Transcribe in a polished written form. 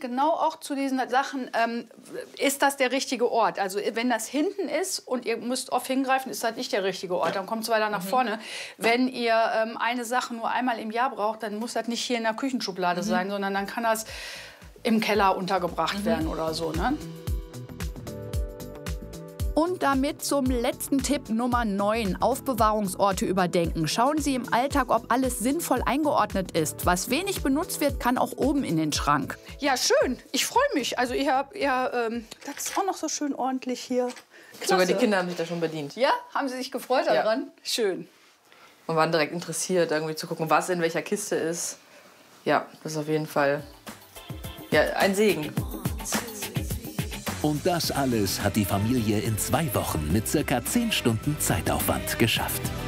genau auch zu diesen Sachen, ist das der richtige Ort? Also wenn das hinten ist und ihr müsst oft hingreifen, ist das nicht der richtige Ort. Dann kommt es weiter nach vorne. Wenn ihr eine Sache nur einmal im Jahr braucht, dann muss das nicht hier in der Küchenschublade sein, sondern dann kann das im Keller untergebracht werden oder so. Ne? Und damit zum letzten Tipp Nummer 9, Aufbewahrungsorte überdenken. Schauen Sie im Alltag, ob alles sinnvoll eingeordnet ist. Was wenig benutzt wird, kann auch oben in den Schrank. Ja, schön. Ich freue mich. Also das ist auch noch so schön ordentlich hier. Klasse. Sogar die Kinder haben sich da schon bedient. Ja? Haben sie sich gefreut daran? Ja. Schön. Und waren direkt interessiert, irgendwie zu gucken, was in welcher Kiste ist. Ja, das ist auf jeden Fall ein Segen. Und das alles hat die Familie in 2 Wochen mit ca. 10 Stunden Zeitaufwand geschafft.